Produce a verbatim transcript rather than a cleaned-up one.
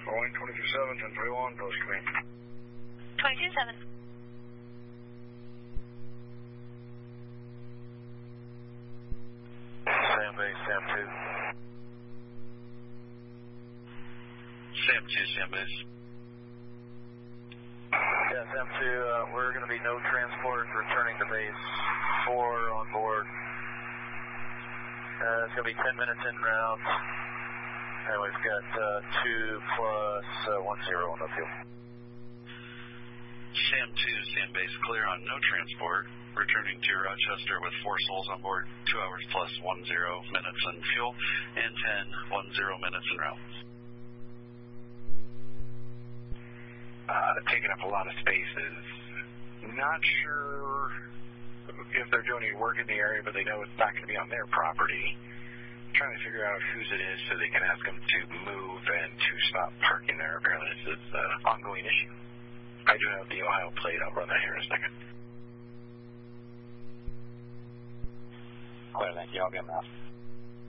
Boeing two two seven, ten thirty-one, post command. two two seven. Sam base, Sam two. Sam two, Sam base. Yeah, Sam two, uh, we're going to be no transport returning to base. Four on board. Uh, it's going to be ten minutes in route. And we've got uh, two plus uh, one zero on the field. Sam two, Sam base, clear on no transport. Returning to Rochester with four souls on board. Two hours plus one zero minutes in fuel. And ten, one zero minutes in route. Uh, taking up a lot of spaces. Not sure if they're doing any work in the area, but they know it's not going to be on their property. Trying to figure out whose it is so they can ask them to move and to stop parking there. Apparently this is an ongoing issue. I do have the Ohio plate. I'll run that here in a second. Clear, thank you. I'll get them out.